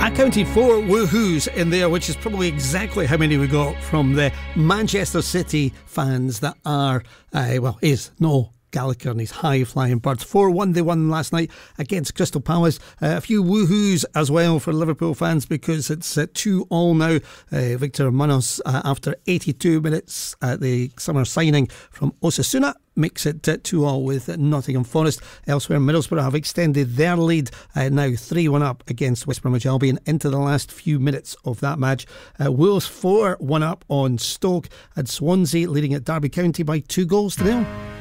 I counted 4 woohoos in there, which is probably exactly how many we got from the Manchester City fans that are, is no Gallagher and his high-flying birds. 4-1 they won last night against Crystal Palace. A few woohoos as well for Liverpool fans because it's 2-2 now. Victor Munoz, after 82 minutes at the summer signing from Osasuna, makes it 2-2 with Nottingham Forest. Elsewhere, Middlesbrough have extended their lead, now 3-1 up against West Bromwich Albion into the last few minutes of that match. Wolves 4-1 up on Stoke, and Swansea leading at Derby County by 2-0.